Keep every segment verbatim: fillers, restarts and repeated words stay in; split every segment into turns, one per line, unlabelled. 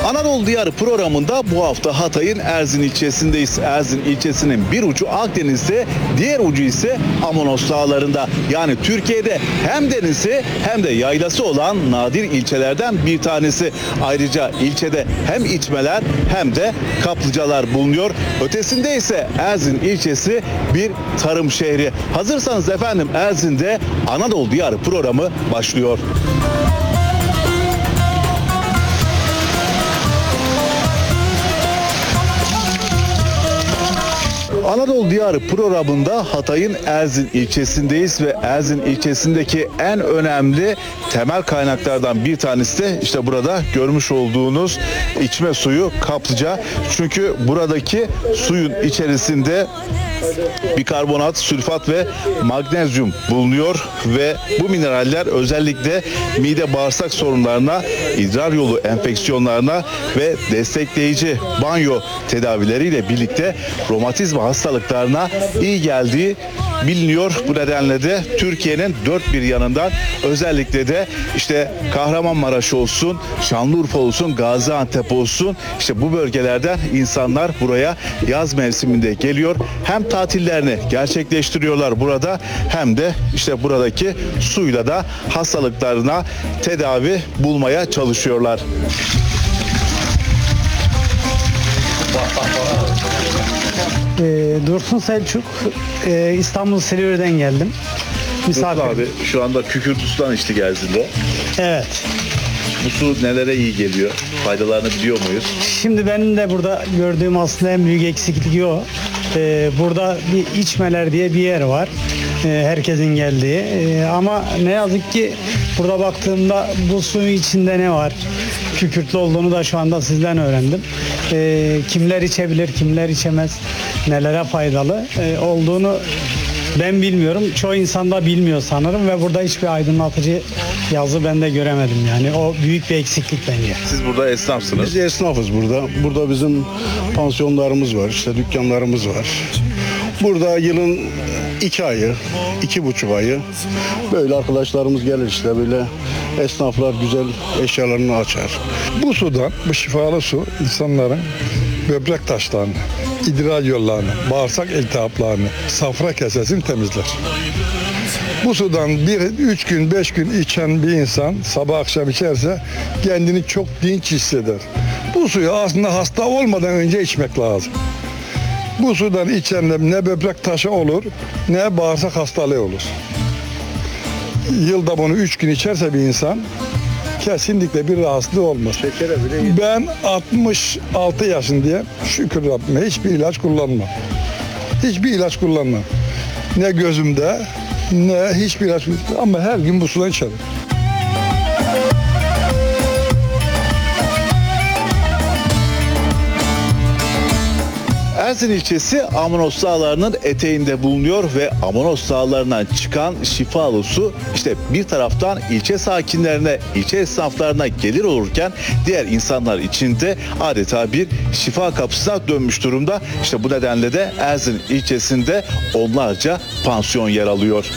Anadolu Diyarı programında bu hafta Hatay'ın Erzin ilçesindeyiz. Erzin ilçesinin bir ucu Akdeniz'de, diğer ucu ise Amonos Dağları'nda. Yani Türkiye'de hem denizi hem de yaylası olan nadir ilçelerden bir tanesi. Ayrıca ilçede hem içmeler hem de kaplıcalar bulunuyor. Ötesinde ise Erzin ilçesi bir tarım şehri. Hazırsanız efendim Erzin'de Anadolu Diyarı programı başlıyor. Anadolu Diyarı programında Hatay'ın Erzin ilçesindeyiz ve Erzin ilçesindeki en önemli temel kaynaklardan bir tanesi de işte burada görmüş olduğunuz içme suyu kaplıca. Çünkü buradaki suyun içerisinde bikarbonat, sülfat ve magnezyum bulunuyor ve bu mineraller özellikle mide bağırsak sorunlarına, idrar yolu enfeksiyonlarına ve destekleyici banyo tedavileriyle birlikte romatizma hastalıklarına iyi geldiği biliniyor. Bu nedenle de Türkiye'nin dört bir yanından, özellikle de işte Kahramanmaraş olsun, Şanlıurfa olsun, Gaziantep olsun, işte bu bölgelerden insanlar buraya yaz mevsiminde geliyor. Hem tatillerini gerçekleştiriyorlar burada hem de işte buradaki suyla da hastalıklarına tedavi bulmaya çalışıyorlar.
Ee, Dursun Selçuk, ee, İstanbul Silivri'den geldim. Misafir.
Dursun abi şu anda kükürtüsünden içtik Erzin'de.
Evet.
Bu su nelere iyi geliyor? Faydalarını biliyor muyuz?
Şimdi benim de burada gördüğüm aslında en büyük eksiklik o. Ee, burada bir içmeler diye bir yer var. Ee, herkesin geldiği. Ee, ama ne yazık ki burada baktığımda bu suyun içinde ne var? Kükürtlü olduğunu da şu anda sizden öğrendim. Ee, kimler içebilir, kimler içemez, nelere faydalı ee, olduğunu ben bilmiyorum. Çoğu insan da bilmiyor sanırım ve burada hiçbir aydınlatıcı yazı ben de göremedim yani. O büyük bir eksiklik bence.
Siz burada esnafsınız.
Biz esnafız burada. Burada bizim pansiyonlarımız var, işte dükkanlarımız var. Burada yılın iki ayı, iki buçuk ayı böyle arkadaşlarımız gelir işte böyle esnaflar güzel eşyalarını açar.
Bu sudan, bu şifalı su insanların böbrek taşlarını, idrar yollarını, bağırsak iltihaplarını, safra kesesini temizler. Bu sudan bir, üç gün, beş gün içen bir insan sabah akşam içerse kendini çok dinç hisseder. Bu suyu aslında hasta olmadan önce içmek lazım. Bu sudan içenler ne böbrek taşı olur, ne bağırsak hastalığı olur. Yılda bunu üç gün içerse bir insan kesinlikle bir rahatsızlığı olmaz.
Şekere bile iyi.
Ben altmış altı yaşındayım. Şükür Rabbime hiçbir ilaç kullanmam. Hiçbir ilaç kullanmam. Ne gözümde ne hiçbir ilaç, ama her gün bu sudan içerim.
Erzin ilçesi Amonos Dağları'nın eteğinde bulunuyor ve Amonos Dağları'ndan çıkan şifalı su işte bir taraftan ilçe sakinlerine, ilçe esnaflarına gelir olurken diğer insanlar için de adeta bir şifa kapısına dönmüş durumda. İşte bu nedenle de Erzin ilçesinde onlarca pansiyon yer alıyor.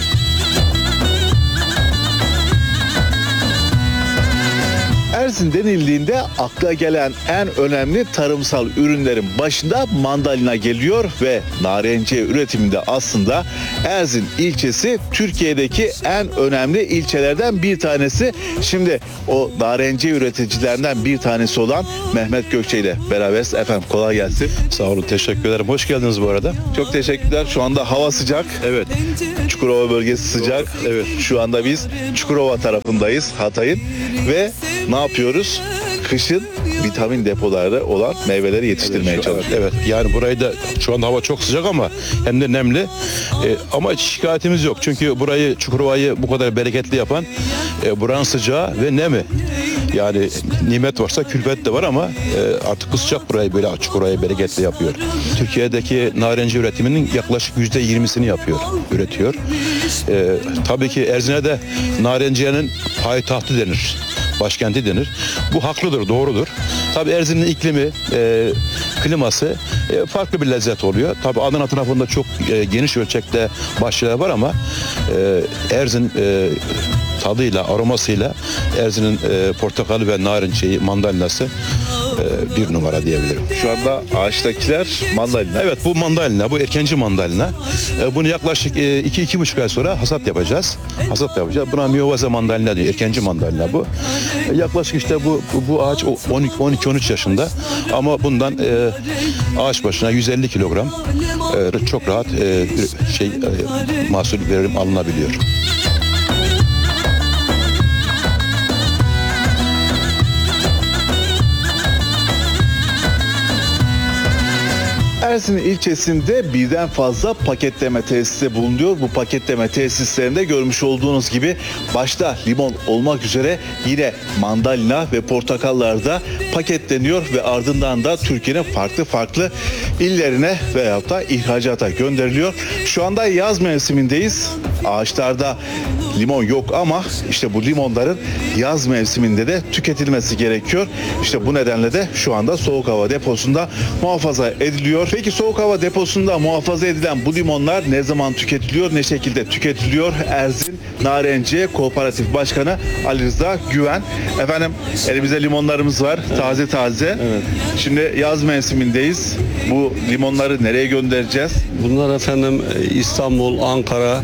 Erzin denildiğinde akla gelen en önemli tarımsal ürünlerin başında mandalina geliyor ve narenciye üretiminde aslında Erzin ilçesi Türkiye'deki en önemli ilçelerden bir tanesi. Şimdi o narenciye üreticilerinden bir tanesi olan Mehmet Gökçe ile beraberiz. Efendim kolay gelsin.
Sağ olun, teşekkür ederim. Hoş geldiniz bu arada.
Çok teşekkürler. Şu anda hava sıcak.
Evet.
Çukurova bölgesi sıcak.
Evet.
Şu anda biz Çukurova tarafındayız, Hatay'ın ve ne yapıyoruz? Kışın vitamin depoları olan meyveleri yetiştirmeye
Evet, şu-
çalışıyoruz.
Evet, yani burayı da şu anda hava çok sıcak ama hem de nemli. Ee, ama hiç şikayetimiz yok. Çünkü burayı, Çukurova'yı bu kadar bereketli yapan e, buranın sıcağı ve nemi. Yani nimet varsa külfet de var ama e, artık bu sıcak burayı böyle Çukurova'yı bereketli yapıyor. Türkiye'deki narenci üretiminin yaklaşık yüzde yirmisini yapıyor, üretiyor. E, tabii ki Erzin'e de narenciyenin payitahtı denir. Başkenti denir. Bu haklıdır, doğrudur. Tabii Erzin'in iklimi, e, kliması e, farklı bir lezzet oluyor. Tabii Adana tarafında çok e, geniş ölçekte bahçeler var ama e, Erzin e, tadıyla, aromasıyla Erzin'in e, portakalı ve narenciyi, mandalinası e, bir numara diyebilirim.
Şu anda ağaçtakiler mandalina.
Evet, bu mandalina, bu erkenci mandalina. E, bunu yaklaşık e, iki iki buçuk ay sonra hasat yapacağız. Hasat yapacağız. Buna miyovaze mandalina diyor. Erkenci mandalina bu. E, yaklaşık işte bu bu, bu ağaç on iki on iki on üç yaşında. Ama bundan e, ağaç başına yüz elli kilogram e, çok rahat e, şey e, mahsul verim alınabiliyor.
Erzin ilçesinde birden fazla paketleme tesisi bulunuyor. Bu paketleme tesislerinde görmüş olduğunuz gibi başta limon olmak üzere yine mandalina ve portakallar da paketleniyor ve ardından da Türkiye'nin farklı farklı illerine veyahut da ihracata gönderiliyor. Şu anda yaz mevsimindeyiz. Ağaçlarda limon yok ama işte bu limonların yaz mevsiminde de tüketilmesi gerekiyor. İşte bu nedenle de şu anda soğuk hava deposunda muhafaza ediliyor. Peki soğuk hava deposunda muhafaza edilen bu limonlar ne zaman tüketiliyor, ne şekilde tüketiliyor? Erzin Narenciye Kooperatif Başkanı Ali Rıza Güven. Efendim elimizde limonlarımız var, taze taze.
Evet.
Şimdi yaz mevsimindeyiz. Bu limonları nereye göndereceğiz?
Bunlar efendim İstanbul, Ankara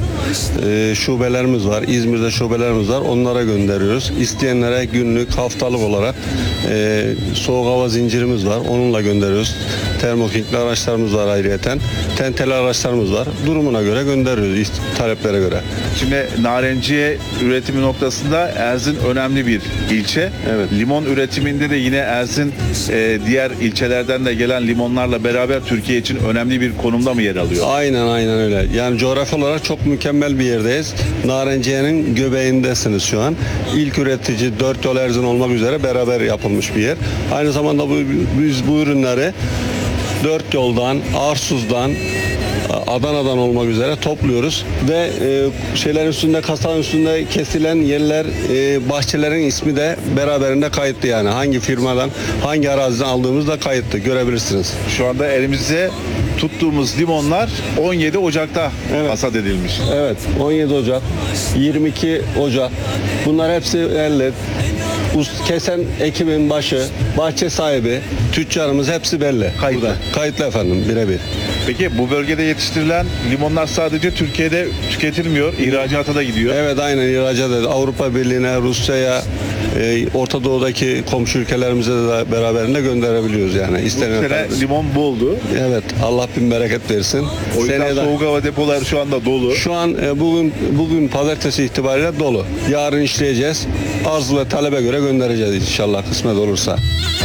e, şubelerimiz var. İzmir'de şubelerimiz var. Onlara gönderiyoruz. İsteyenlere günlük, haftalık olarak e, soğuk hava zincirimiz var. Onunla gönderiyoruz. Termokingli araçlarımız var ayrıyeten. Tenteli araçlarımız var. Durumuna göre gönderiyoruz, taleplere göre.
Şimdi narenciye üretimi noktasında Erzin önemli bir ilçe.
Evet.
Limon üretiminde de yine Erzin e, diğer ilçelerden de gelen limonlarla beraber Türkiye için önemli bir konumda mı yer alıyor?
Aynen aynen öyle. Yani coğrafi olarak çok mükemmel bir yerdeyiz. Narenciye'nin göbeğindesiniz şu an. İlk üretici dört yol Erzin olmak üzere beraber yapılmış bir yer. Aynı zamanda bu, biz bu ürünleri dört yoldan, Arsuz'dan, Adana'dan olmak üzere topluyoruz ve e, şeylerin üstünde, kasanın üstünde kesilen yerler, e, bahçelerin ismi de beraberinde kayıtlı, yani hangi firmadan, hangi araziden aldığımız da kayıtlı, görebilirsiniz.
Şu anda elimizde tuttuğumuz limonlar on yedi Ocak'ta
Evet.
hasat edilmiş.
Evet, on yedi Ocak, yirmi iki Ocak, bunlar hepsi elle. Ust- Kesen ekibin başı, bahçe sahibi, tüccarımız hepsi belli.
Kayıtlı.
Burada. Kayıtlı efendim, birebir.
Peki bu bölgede yetiştirilen limonlar sadece Türkiye'de tüketilmiyor, ihracata da gidiyor.
Evet, aynen ihracat ediyor. Avrupa Birliği'ne, Rusya'ya, e, Orta Doğu'daki komşu ülkelerimize de beraberinde gönderebiliyoruz yani.
Bu
İstenen
sene
kadar.
limon boldu.
Evet, Allah bin bereket versin.
O yüzden
Seneye de-
soğuk hava depoları şu anda dolu.
Şu an e, bugün bugün pazartesi itibariyle dolu. Yarın işleyeceğiz. Arz ve talebe göre göndereceğiz inşallah, kısmet olursa.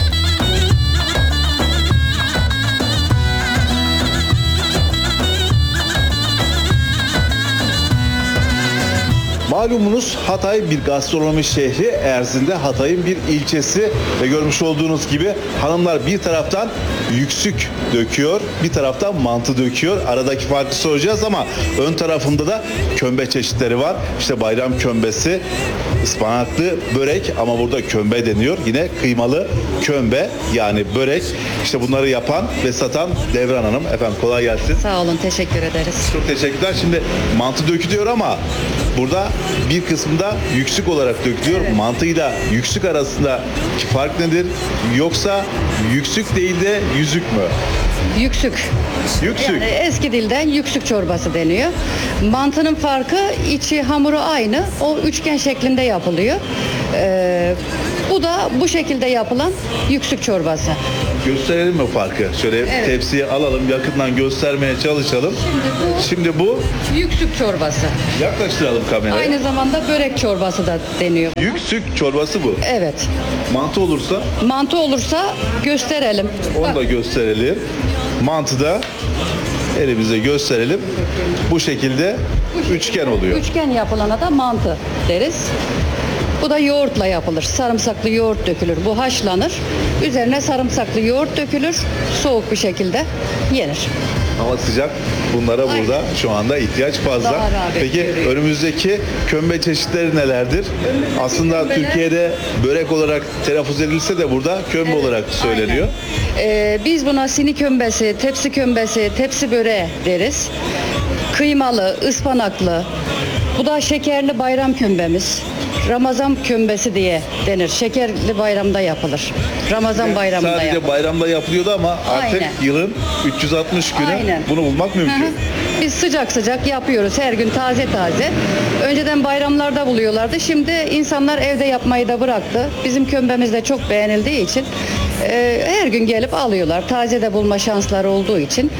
Malumunuz Hatay bir gastronomi şehri, Erzin'de Hatay'ın bir ilçesi ve görmüş olduğunuz gibi hanımlar bir taraftan yüksük döküyor, bir taraftan mantı döküyor. Aradaki farkı soracağız ama ön tarafında da kömbe çeşitleri var. İşte bayram kömbesi, ıspanaklı börek ama burada kömbe deniyor. Yine kıymalı kömbe yani börek. İşte bunları yapan ve satan Devran Hanım. Efendim kolay gelsin.
Sağ olun, teşekkür ederiz.
Çok teşekkürler. Şimdi mantı dökülüyor ama burada bir kısmında yüksük olarak dökülüyor.
Evet.
Mantıyla yüksük arasındaki fark nedir? Yoksa yüksük değil de yüzük mü?
Yüksük.
Yüksük.
Yani eski dilden yüksük çorbası deniyor. Mantının farkı içi hamuru aynı. O üçgen şeklinde yapılıyor. Ee, bu da bu şekilde yapılan yüksük çorbası.
Gösterelim mi farkı? Şöyle
Evet.
tepsiye alalım, yakından göstermeye çalışalım. Şimdi bu
Yüksük çorbası.
yaklaştıralım kameraya.
Aynı zamanda börek çorbası da deniyor.
Yüksük çorbası bu.
Evet.
Mantı olursa
Mantı olursa gösterelim.
onu da gösterelim. Mantı da elimize gösterelim. Bu şekilde üçgen oluyor.
Üçgen yapılana da mantı deriz. Bu da yoğurtla yapılır. Sarımsaklı yoğurt dökülür. Bu haşlanır. Üzerine sarımsaklı yoğurt dökülür. Soğuk bir şekilde yenir.
Hava sıcak. Bunlara
Aynen.
burada şu anda ihtiyaç fazla.
Daha rağbet
Peki
görüyor.
önümüzdeki kömbe çeşitleri nelerdir? Aslında
kömbeler-
Türkiye'de börek olarak telaffuz edilse de burada kömbe olarak söyleniyor.
Ee, biz buna sini kömbesi, tepsi kömbesi, tepsi böreği deriz. Kıymalı, ıspanaklı. Bu da şekerli bayram kömbemiz. Ramazan kömbesi diye denir. Şekerli bayramda yapılır. Ramazan bayramında
Sadece
yapılır.
bayramda yapılıyordu ama artık
Aynen.
yılın üç yüz altmış günü
Aynen.
bunu bulmak
Hı hı.
mümkün.
Biz sıcak sıcak yapıyoruz her gün taze taze. Önceden bayramlarda buluyorlardı. Şimdi insanlar evde yapmayı da bıraktı. Bizim kömbemiz de çok beğenildiği için e, her gün gelip alıyorlar. Taze de bulma şansları olduğu için.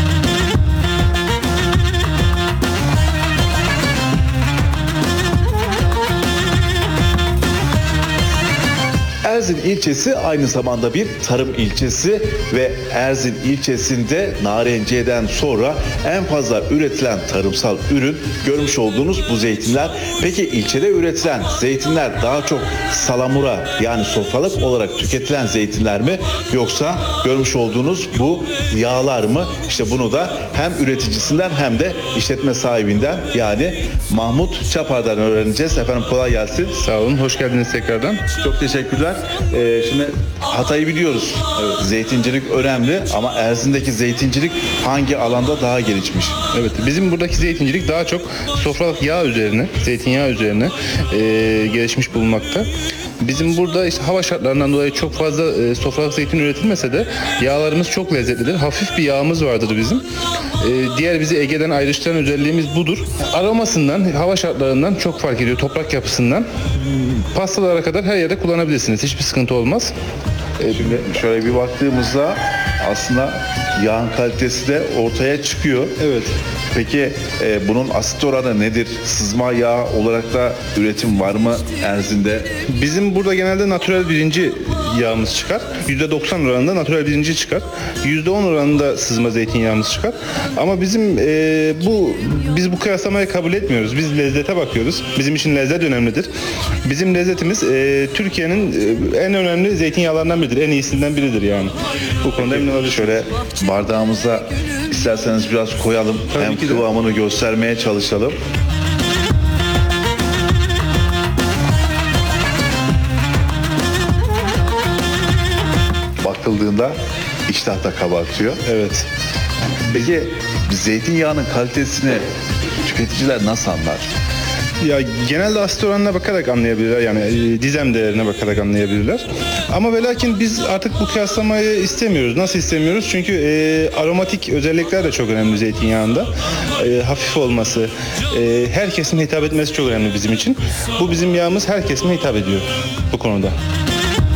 Erzin ilçesi aynı zamanda bir tarım ilçesi ve Erzin ilçesinde narenciyeden sonra en fazla üretilen tarımsal ürün görmüş olduğunuz bu zeytinler. Peki ilçede üretilen zeytinler daha çok salamura yani sofralık olarak tüketilen zeytinler mi yoksa görmüş olduğunuz bu yağlar mı? İşte bunu da hem üreticisinden hem de işletme sahibinden yani Mahmut Çapar'dan öğreneceğiz. Efendim kolay gelsin.
Sağ olun, hoş geldiniz tekrardan.
Çok teşekkürler. Ee, şimdi Hatay'ı biliyoruz. Zeytincilik önemli ama Erzin'deki zeytincilik hangi alanda daha gelişmiş?
Evet, bizim buradaki zeytincilik daha çok sofralık yağ üzerine, zeytinyağı üzerine e, gelişmiş bulunmakta. Bizim burada işte hava şartlarından dolayı çok fazla e, sofralık zeytin üretilmese de yağlarımız çok lezzetlidir. Hafif bir yağımız vardır bizim. E, diğer bizi Ege'den ayrıştıran özelliğimiz budur. Aromasından, hava şartlarından çok fark ediyor, toprak yapısından. Pastalara kadar her yerde kullanabilirsiniz. Hiçbir sıkıntı olmaz.
Ee, şimdi şöyle bir baktığımızda aslında yağın kalitesi de ortaya çıkıyor.
Evet.
Peki e, bunun asit oranı nedir? Sızma yağ olarak da üretim var mı Erzin'de?
Bizim burada genelde natürel birinci yağımız çıkar. yüzde doksan oranında natürel birinci çıkar. yüzde on oranında sızma zeytinyağımız çıkar. Ama bizim e, bu biz bu kıyaslamayı kabul etmiyoruz. Biz lezzete bakıyoruz. Bizim için lezzet önemlidir. Bizim lezzetimiz e, Türkiye'nin e, en önemli zeytinyağlarından biridir. En iyisinden biridir yani. Bu konuda emin olabilirsiniz.
Şöyle bardağımıza isterseniz biraz koyalım.
Tabii
Hem
ki de.
kıvamını göstermeye çalışalım. Bakıldığında iştah da kabartıyor.
Evet.
Peki zeytinyağının kalitesini tüketiciler nasıl anlar?
Ya genelde asit oranına bakarak anlayabilirler yani e, dizem değerine bakarak anlayabilirler. Ama ve lakin biz artık bu kıyaslamayı istemiyoruz. Nasıl istemiyoruz? Çünkü e, aromatik özellikler de çok önemli zeytinyağında. E, hafif olması, e, her kesime hitap etmesi çok önemli bizim için. Bu bizim yağımız her kesime hitap ediyor bu konuda.